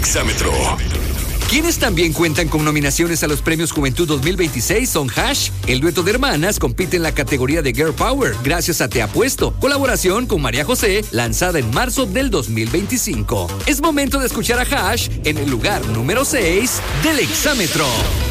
Exámetro. Quienes también cuentan con nominaciones a los Premios Juventud 2026 son Hash. El dueto de hermanas compite en la categoría de Girl Power, gracias a Te Apuesto, colaboración con María José, lanzada en marzo del 2025. Es momento de escuchar a Hash en el lugar número 6 del Exámetro.